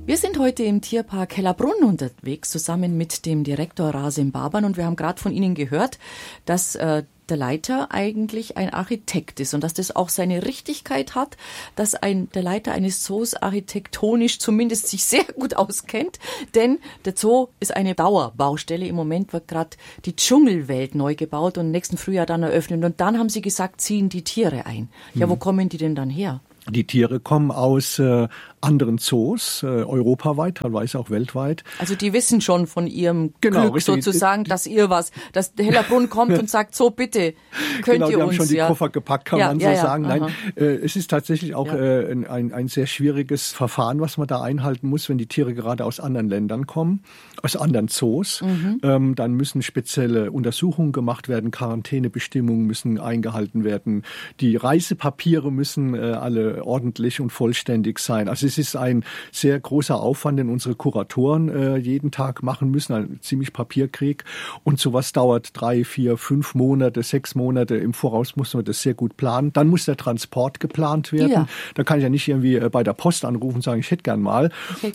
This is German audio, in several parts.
Wir sind heute im Tierpark Hellerbrunn unterwegs, zusammen mit dem Direktor Rasim Baban, und wir haben gerade von Ihnen gehört, dass der Leiter eigentlich ein Architekt ist und dass das auch seine Richtigkeit hat, dass der Leiter eines Zoos architektonisch zumindest sich sehr gut auskennt, denn der Zoo ist eine Dauerbaustelle. Im Moment wird gerade die Dschungelwelt neu gebaut und nächsten Frühjahr dann eröffnet, und dann haben Sie gesagt, ziehen die Tiere ein. Ja, wo kommen die denn dann her? Die Tiere kommen aus anderen Zoos, europaweit, teilweise auch weltweit. Also die wissen schon von ihrem Glück richtig, sozusagen, dass der Hellerbrunn kommt und sagt, so bitte, könnt ihr uns. Die haben schon die Koffer gepackt, kann man so sagen. Aha. Nein, es ist tatsächlich auch ein sehr schwieriges Verfahren, was man da einhalten muss, wenn die Tiere gerade aus anderen Ländern kommen, aus anderen Zoos. Dann müssen spezielle Untersuchungen gemacht werden, Quarantänebestimmungen müssen eingehalten werden, die Reisepapiere müssen alle ordentlich und vollständig sein. Also es ist ein sehr großer Aufwand, den unsere Kuratoren jeden Tag machen müssen, ein ziemlich Papierkrieg. Und sowas dauert 3, 4, 5 Monate, 6 Monate. Im Voraus muss man das sehr gut planen. Dann muss der Transport geplant werden. Ja. Da kann ich ja nicht irgendwie bei der Post anrufen und sagen, ich hätte gern mal.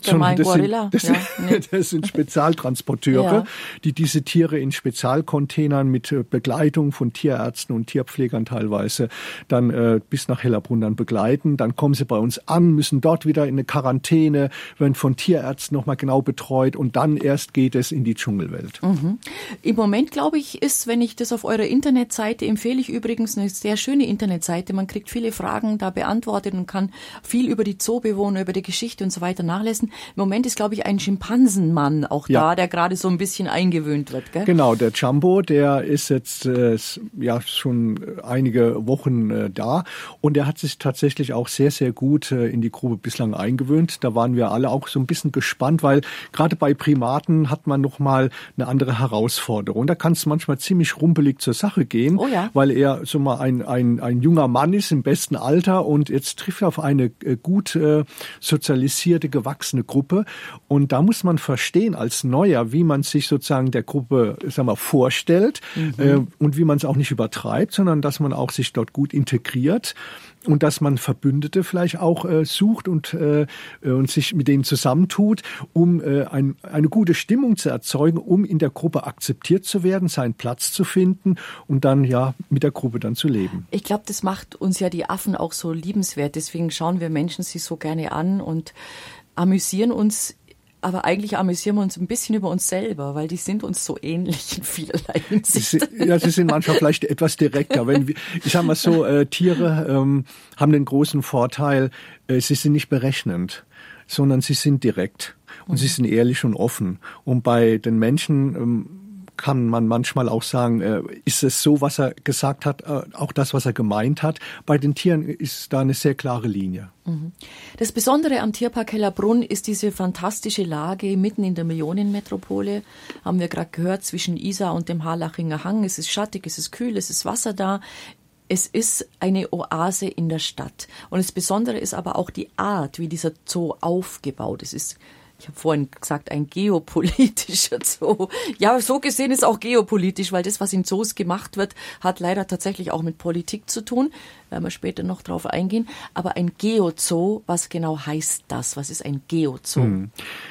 Das sind Spezialtransporteure, die diese Tiere in Spezialcontainern mit Begleitung von Tierärzten und Tierpflegern teilweise dann bis nach Hellerbrunn dann begleiten. Dann kommen sie bei uns an, müssen dort wieder in eine Quarantäne, werden von Tierärzten nochmal genau betreut, und dann erst geht es in die Dschungelwelt. Im Moment, glaube ich, ist, wenn ich das auf eurer Internetseite, empfehle ich übrigens eine sehr schöne Internetseite, man kriegt viele Fragen da beantwortet und kann viel über die Zoobewohner, über die Geschichte und so weiter nachlesen. Im Moment ist, glaube ich, ein Schimpansenmann auch da, der gerade so ein bisschen eingewöhnt wird, gell? Genau, der Jumbo, der ist jetzt schon einige Wochen da, und er hat sich tatsächlich auch sehr, sehr gut in die Gruppe bislang eingewöhnt. Da waren wir alle auch so ein bisschen gespannt, weil gerade bei Primaten hat man noch mal eine andere Herausforderung. Da kann es manchmal ziemlich rumpelig zur Sache gehen, weil er so mal ein junger Mann ist im besten Alter, und jetzt trifft er auf eine gut sozialisierte, gewachsene Gruppe. Und da muss man verstehen als Neuer, wie man sich sozusagen der Gruppe, vorstellt, und wie man es auch nicht übertreibt, sondern dass man auch sich dort gut integriert. Und dass man Verbündete vielleicht auch sucht und sich mit denen zusammentut, um eine gute Stimmung zu erzeugen, um in der Gruppe akzeptiert zu werden, seinen Platz zu finden und dann mit der Gruppe dann zu leben. Ich glaube, das macht uns ja die Affen auch so liebenswert. Deswegen schauen wir Menschen sie so gerne an und amüsieren uns. Aber eigentlich amüsieren wir uns ein bisschen über uns selber, weil die sind uns so ähnlich in vielerlei Hinsicht. Sie sind manchmal vielleicht etwas direkter. Ich sage mal so, Tiere haben den großen Vorteil, sie sind nicht berechnend, sondern sie sind direkt und sie sind ehrlich und offen. Und bei den Menschen kann man manchmal auch sagen, ist es so, was er gesagt hat, auch das, was er gemeint hat. Bei den Tieren ist da eine sehr klare Linie. Das Besondere am Tierpark Hellerbrunn ist diese fantastische Lage mitten in der Millionenmetropole. Haben wir gerade gehört, zwischen Isar und dem Harlachinger Hang. Es ist schattig, es ist kühl, es ist Wasser da. Es ist eine Oase in der Stadt. Und das Besondere ist aber auch die Art, wie dieser Zoo aufgebaut ist. Ich habe vorhin gesagt, ein geopolitischer Zoo. Ja, so gesehen ist auch geopolitisch, weil das, was in Zoos gemacht wird, hat leider tatsächlich auch mit Politik zu tun. Werden wir später noch drauf eingehen. Aber ein Geozoo, was genau heißt das? Was ist ein Geozoo?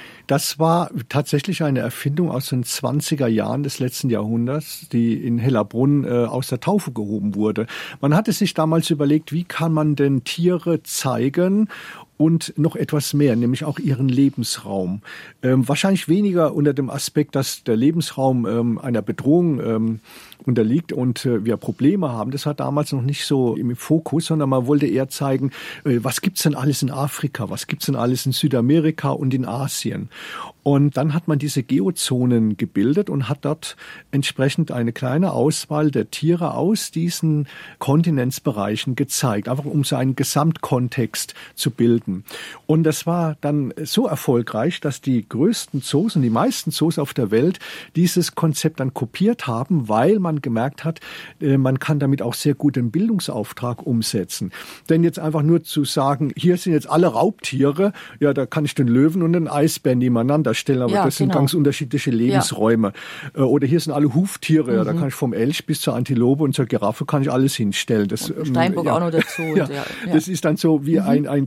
Das war tatsächlich eine Erfindung aus den 20er Jahren des letzten Jahrhunderts, die in Hellerbrunn aus der Taufe gehoben wurde. Man hatte sich damals überlegt, wie kann man denn Tiere zeigen und noch etwas mehr, nämlich auch ihren Lebensraum. Wahrscheinlich weniger unter dem Aspekt, dass der Lebensraum einer Bedrohung unterliegt und wir Probleme haben. Das war damals noch nicht so im Fokus, sondern man wollte eher zeigen, was gibt's denn alles in Afrika, was gibt's denn alles in Südamerika und in Asien. Und dann hat man diese Geozonen gebildet und hat dort entsprechend eine kleine Auswahl der Tiere aus diesen Kontinentsbereichen gezeigt, einfach um so einen Gesamtkontext zu bilden. Und das war dann so erfolgreich, dass die größten Zoos und die meisten Zoos auf der Welt dieses Konzept dann kopiert haben, weil man gemerkt hat, man kann damit auch sehr gut den Bildungsauftrag umsetzen. Denn jetzt einfach nur zu sagen, hier sind jetzt alle Raubtiere, ja, da kann ich den Löwen und den Eisbären nebeneinander stellen, aber das sind ganz unterschiedliche Lebensräume. Ja. Oder hier sind alle Huftiere, ja, da kann ich vom Elch bis zur Antilope und zur Giraffe kann ich alles hinstellen. Das, Steinbock auch noch dazu. Das ist dann so wie ein großes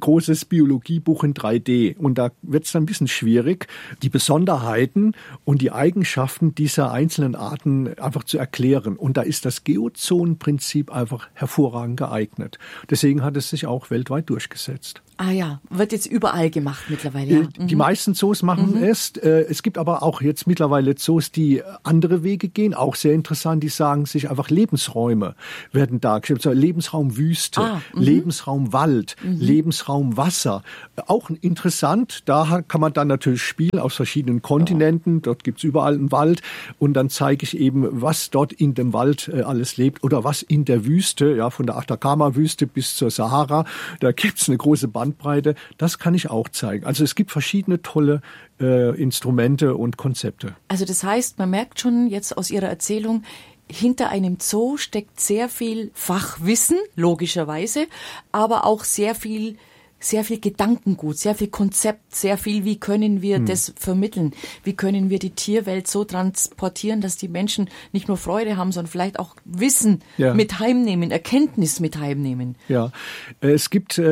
Biologiebuch in 3D. Und da wird es dann ein bisschen schwierig, die Besonderheiten und die Eigenschaften dieser einzelnen Arten einfach zu erklären. Und da ist das Geozonenprinzip einfach hervorragend geeignet. Deswegen hat es sich auch weltweit durchgesetzt. Ah ja, wird jetzt überall gemacht mittlerweile. Ja. Die meisten Zoos machen es. Es gibt aber auch jetzt mittlerweile Zoos, die andere Wege gehen. Auch sehr interessant, die sagen sich einfach Lebensräume werden dargestellt. Also Lebensraum Wüste, Lebensraum Wald, Lebensraum Wasser. Auch interessant, da kann man dann natürlich spielen aus verschiedenen Kontinenten. Ja. Dort gibt's überall einen Wald. Und dann zeige ich eben, was dort in dem Wald alles lebt oder was in der Wüste, ja, von der Atacama-Wüste bis zur Sahara. Da gibt's eine große Bandbreite. Das kann ich auch zeigen. Also es gibt verschiedene tolle Instrumente und Konzepte. Also das heißt, man merkt schon jetzt aus Ihrer Erzählung, hinter einem Zoo steckt sehr viel Fachwissen, logischerweise, aber auch sehr viel Gedankengut, sehr viel Konzept, sehr viel, wie können wir das vermitteln? Wie können wir die Tierwelt so transportieren, dass die Menschen nicht nur Freude haben, sondern vielleicht auch Wissen mit heimnehmen, Erkenntnis mit heimnehmen? Ja, es gibt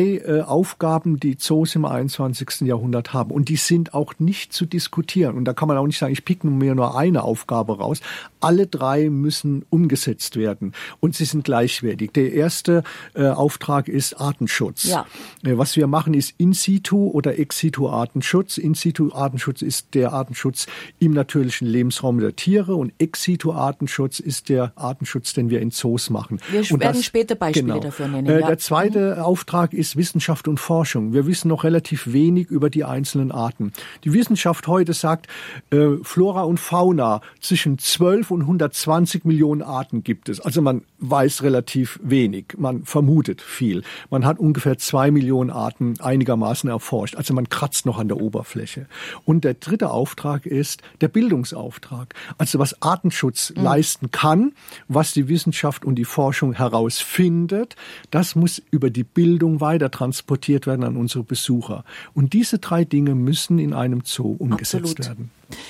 3 Aufgaben, die Zoos im 21. Jahrhundert haben. Und die sind auch nicht zu diskutieren. Und da kann man auch nicht sagen, ich pick mir nur eine Aufgabe raus. Alle 3 müssen umgesetzt werden. Und sie sind gleichwertig. Der erste Auftrag ist Artenschutz. Ja. Was wir machen, ist In-situ oder Ex-situ-Artenschutz. In-situ-Artenschutz ist der Artenschutz im natürlichen Lebensraum der Tiere und Ex-situ-Artenschutz ist der Artenschutz, den wir in Zoos machen. Wir werden später Beispiele dafür nennen. Ja. Der zweite Auftrag ist Wissenschaft und Forschung. Wir wissen noch relativ wenig über die einzelnen Arten. Die Wissenschaft heute sagt, Flora und Fauna zwischen 12 und 120 Millionen Arten gibt es. Also man weiß relativ wenig. Man vermutet viel. Man hat ungefähr 2 Millionen Arten einigermaßen erforscht. Also man kratzt noch an der Oberfläche. Und der dritte Auftrag ist der Bildungsauftrag. Also was Artenschutz leisten kann, was die Wissenschaft und die Forschung herausfindet, das muss über die Bildung weiter transportiert werden an unsere Besucher. Und diese 3 Dinge müssen in einem Zoo umgesetzt werden.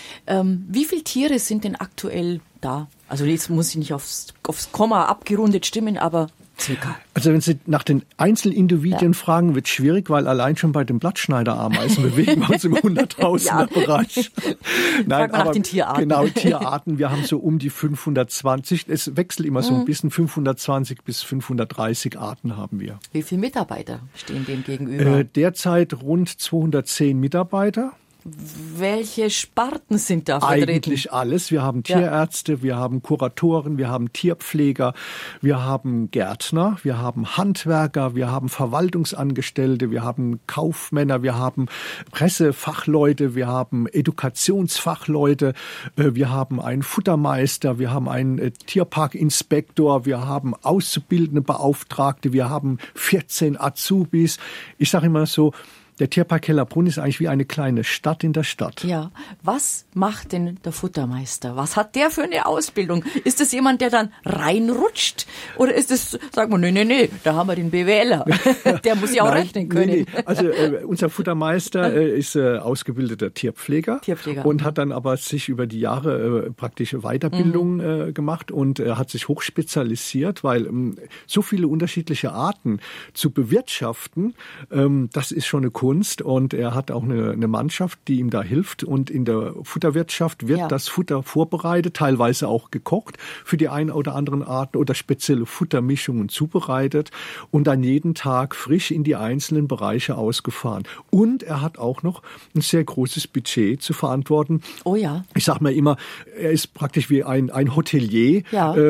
Wie viele Tiere sind denn aktuell da? Also jetzt muss ich nicht aufs Komma abgerundet stimmen, aber circa. Also wenn Sie nach den Einzelindividuen fragen, wird es schwierig, weil allein schon bei den Blattschneiderameisen bewegen wir uns im 100.000er-Bereich. Nein, aber nach den Tierarten. Genau, Tierarten. Wir haben so um die 520. Es wechselt immer so ein bisschen. 520 bis 530 Arten haben wir. Wie viele Mitarbeiter stehen dem gegenüber? Derzeit rund 210 Mitarbeiter. Welche Sparten sind da vertreten? Eigentlich alles. Wir haben Tierärzte, wir haben Kuratoren, wir haben Tierpfleger, wir haben Gärtner, wir haben Handwerker, wir haben Verwaltungsangestellte, wir haben Kaufmänner, wir haben Pressefachleute, wir haben Edukationsfachleute, wir haben einen Futtermeister, wir haben einen Tierparkinspektor, wir haben auszubildende Beauftragte, wir haben 14 Azubis. Ich sage immer so, der Tierpark Hellerbrunn ist eigentlich wie eine kleine Stadt in der Stadt. Ja, was macht denn der Futtermeister? Was hat der für eine Ausbildung? Ist das jemand, der dann reinrutscht? Oder ist es, sagen wir, nee, da haben wir den BWLer. Der muss ja auch rechnen können. Nee. Also unser Futtermeister ist ausgebildeter Tierpfleger und hat dann aber sich über die Jahre praktische Weiterbildung gemacht und hat sich hochspezialisiert, weil so viele unterschiedliche Arten zu bewirtschaften, das ist schon eine Kunst und er hat auch eine Mannschaft, die ihm da hilft und in der Futterwirtschaft wird das Futter vorbereitet, teilweise auch gekocht für die ein oder anderen Arten oder spezielle Futtermischungen zubereitet und dann jeden Tag frisch in die einzelnen Bereiche ausgefahren. Und er hat auch noch ein sehr großes Budget zu verantworten. Oh ja. Ich sage mal immer, er ist praktisch wie ein Hotelier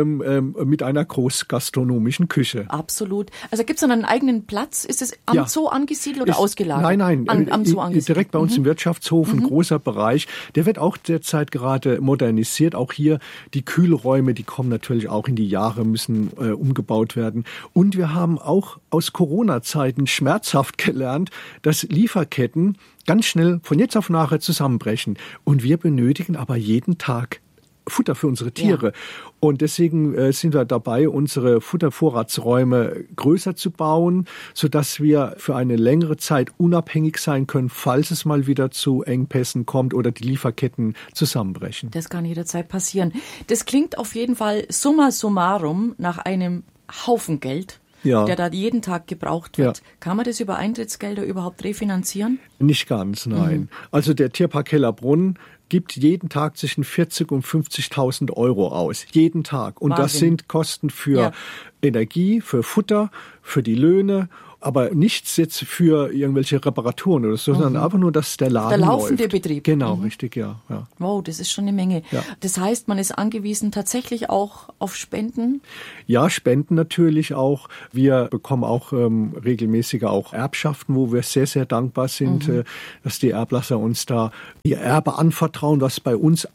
mit einer großgastronomischen Küche. Absolut. Also gibt es dann einen eigenen Platz? Ist es am Zoo angesiedelt oder ausgelagert? Nein, am Zoo angesiedelt. Direkt bei uns im Wirtschaftshof, ein großer Bereich. Der wird auch derzeit gerade modernisiert. Auch hier die Kühlräume, die kommen natürlich auch in die Jahre, müssen umgebaut werden. Und wir haben auch aus Corona-Zeiten schmerzhaft gelernt, dass Lieferketten ganz schnell von jetzt auf nachher zusammenbrechen. Und wir benötigen aber jeden Tag Futter für unsere Tiere. Ja. Und deswegen sind wir dabei, unsere Futtervorratsräume größer zu bauen, sodass wir für eine längere Zeit unabhängig sein können, falls es mal wieder zu Engpässen kommt oder die Lieferketten zusammenbrechen. Das kann jederzeit passieren. Das klingt auf jeden Fall summa summarum nach einem Haufen Geld. der da jeden Tag gebraucht wird. Ja. Kann man das über Eintrittsgelder überhaupt refinanzieren? Nicht ganz, nein. Also der Tierpark Hellerbrunn gibt jeden Tag zwischen 40.000 und 50.000 Euro aus. Jeden Tag. Und Wahnsinn. Das sind Kosten für Energie, für Futter, für die Löhne, aber nichts jetzt für irgendwelche Reparaturen oder so, sondern einfach nur, dass der Laden der laufende läuft. Betrieb. Genau, richtig, ja. Wow, das ist schon eine Menge. Ja. Das heißt, man ist angewiesen tatsächlich auch auf Spenden? Ja, Spenden natürlich auch. Wir bekommen auch regelmäßig auch Erbschaften, wo wir sehr, sehr dankbar sind, dass die Erblasser uns da ihr Erbe anvertrauen, was bei uns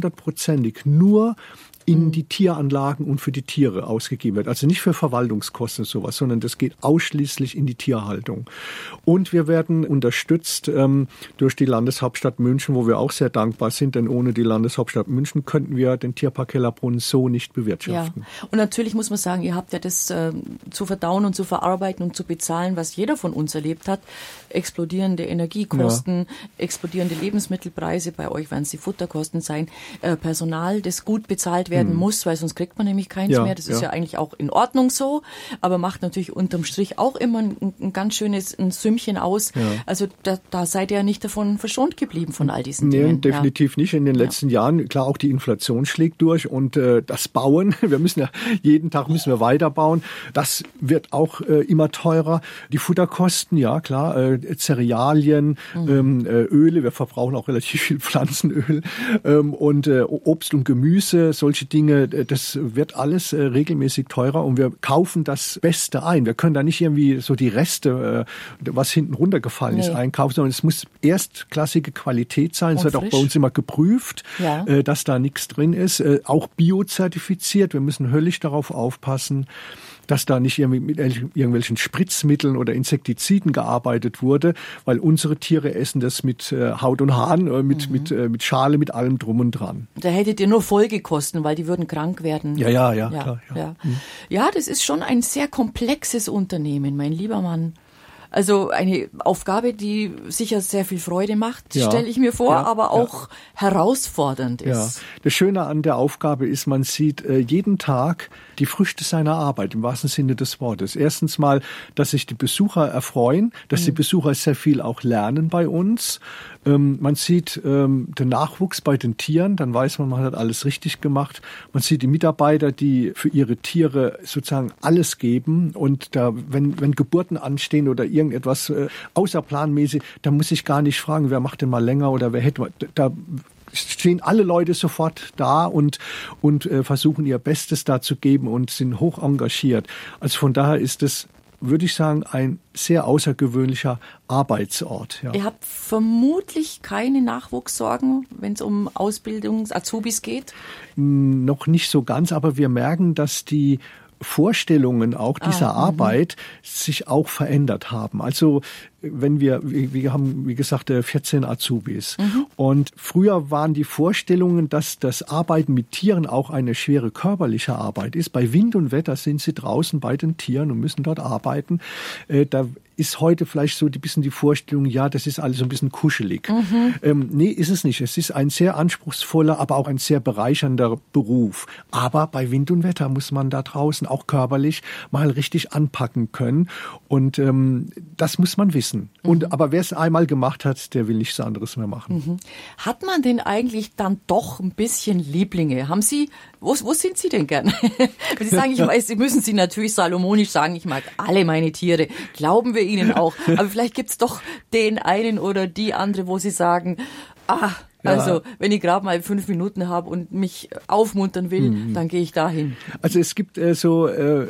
100%ig nur in die Tieranlagen und für die Tiere ausgegeben wird. Also nicht für Verwaltungskosten sowas, sondern das geht ausschließlich in die Tierhaltung. Und wir werden unterstützt durch die Landeshauptstadt München, wo wir auch sehr dankbar sind, denn ohne die Landeshauptstadt München könnten wir den Tierpark Hellerbrunn so nicht bewirtschaften. Ja. Und natürlich muss man sagen, ihr habt ja das zu verdauen und zu verarbeiten und zu bezahlen, was jeder von uns erlebt hat. Explodierende Energiekosten, explodierende Lebensmittelpreise, bei euch werden es die Futterkosten sein, Personal, das gut bezahlt werden muss, weil sonst kriegt man nämlich keins mehr. Das ist ja eigentlich auch in Ordnung so, aber macht natürlich unterm Strich auch immer ein ganz schönes Sümmchen aus. Ja. Also da seid ihr ja nicht davon verschont geblieben von all diesen Dingen. Nee, definitiv nicht. In den letzten Jahren, klar, auch die Inflation schlägt durch und das Bauen, jeden Tag müssen wir weiterbauen. Das wird auch immer teurer. Die Futterkosten, ja klar, Cerealien, Öle, wir verbrauchen auch relativ viel Pflanzenöl und Obst und Gemüse, solche Dinge, das wird alles regelmäßig teurer und wir kaufen das Beste ein. Wir können da nicht irgendwie so die Reste, was hinten runtergefallen ist, einkaufen, sondern es muss erstklassige Qualität sein. Es wird auch bei uns immer geprüft, dass da nichts drin ist. Auch biozertifiziert. Wir müssen höllisch darauf aufpassen, dass da nicht irgendwie mit irgendwelchen Spritzmitteln oder Insektiziden gearbeitet wurde, weil unsere Tiere essen das mit Haut und Haaren, mit Schale, mit allem drum und dran. Da hättet ihr nur Folgekosten, weil die würden krank werden. Ja, klar. Ja. Ja, das ist schon ein sehr komplexes Unternehmen, mein lieber Mann. Also eine Aufgabe, die sicher sehr viel Freude macht, stelle ich mir vor, aber auch herausfordernd ist. Ja. Das Schöne an der Aufgabe ist, man sieht jeden Tag die Früchte seiner Arbeit, im wahrsten Sinne des Wortes. Erstens mal, dass sich die Besucher erfreuen, dass die Besucher sehr viel auch lernen bei uns. Man sieht den Nachwuchs bei den Tieren, dann weiß man, man hat alles richtig gemacht. Man sieht die Mitarbeiter, die für ihre Tiere sozusagen alles geben und da, wenn Geburten anstehen oder irgendetwas außerplanmäßig, da muss ich gar nicht fragen, wer macht denn mal länger oder wer hätte, da stehen alle Leute sofort da und versuchen ihr Bestes da zu geben und sind hoch engagiert. Also von daher ist es, würde ich sagen, ein sehr außergewöhnlicher Arbeitsort. Ja. Ihr habt vermutlich keine Nachwuchssorgen, wenn es um Azubis geht? Noch nicht so ganz, aber wir merken, dass die Vorstellungen auch dieser Arbeit sich auch verändert haben. Also wenn wir haben, wie gesagt, 14 Azubis. Und früher waren die Vorstellungen, dass das Arbeiten mit Tieren auch eine schwere körperliche Arbeit ist. Bei Wind und Wetter sind sie draußen bei den Tieren und müssen dort arbeiten. Da ist heute vielleicht so ein bisschen die Vorstellung, ja, das ist alles so ein bisschen kuschelig. Nee, ist es nicht. Es ist ein sehr anspruchsvoller, aber auch ein sehr bereichernder Beruf. Aber bei Wind und Wetter muss man da draußen auch körperlich mal richtig anpacken können. Und das muss man wissen. Aber wer es einmal gemacht hat, der will nichts anderes mehr machen. Hat man denn eigentlich dann doch ein bisschen Lieblinge? Haben Sie, wo sind Sie denn gern? Sie sagen, ich weiß, Sie müssen Sie natürlich salomonisch sagen, ich mag alle meine Tiere. Glauben wir Ihnen auch. Aber vielleicht gibt's doch den einen oder die andere, wo Sie sagen, also, wenn ich gerade mal 5 Minuten habe und mich aufmuntern will, dann gehe ich dahin. Also es gibt so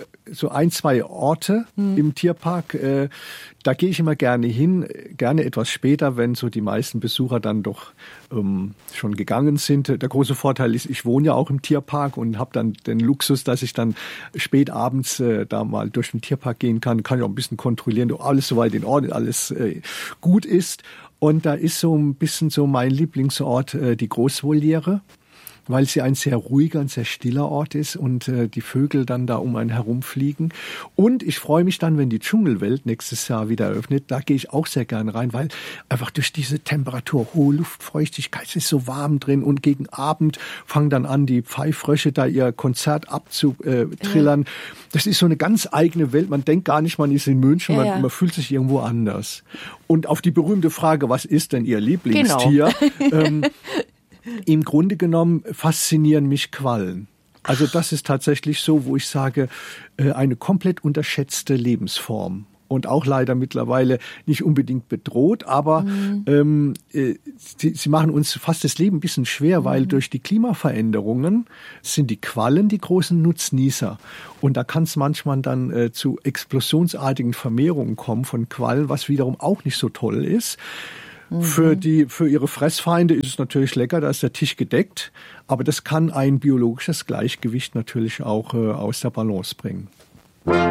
1, 2 Orte im Tierpark, da gehe ich immer gerne hin, gerne etwas später, wenn so die meisten Besucher dann doch schon gegangen sind. Der große Vorteil ist, ich wohne ja auch im Tierpark und habe dann den Luxus, dass ich dann spät abends da mal durch den Tierpark gehen kann ich auch ein bisschen kontrollieren, ob alles soweit in Ordnung, alles gut ist. Und da ist so ein bisschen so mein Lieblingsort die Großvoliere. weil sie ein sehr ruhiger und sehr stiller Ort ist und die Vögel dann da um einen herumfliegen. Und ich freue mich dann, wenn die Dschungelwelt nächstes Jahr wieder eröffnet. Da gehe ich auch sehr gerne rein, weil einfach durch diese Temperatur, hohe Luftfeuchtigkeit, es ist so warm drin und gegen Abend fangen dann an, die Pfeifrösche da ihr Konzert abzutrillern. Das ist so eine ganz eigene Welt. Man denkt gar nicht, man ist in München, man fühlt sich irgendwo anders. Und auf die berühmte Frage, was ist denn Ihr Lieblingstier? Genau. Im Grunde genommen faszinieren mich Quallen. Also das ist tatsächlich so, wo ich sage, eine komplett unterschätzte Lebensform. Und auch leider mittlerweile nicht unbedingt bedroht, aber sie machen uns fast das Leben ein bisschen schwer, weil durch die Klimaveränderungen sind die Quallen die großen Nutznießer. Und da kann es manchmal dann zu explosionsartigen Vermehrungen kommen von Quallen, was wiederum auch nicht so toll ist. Für ihre Fressfeinde ist es natürlich lecker, da ist der Tisch gedeckt, aber das kann ein biologisches Gleichgewicht natürlich auch aus der Balance bringen.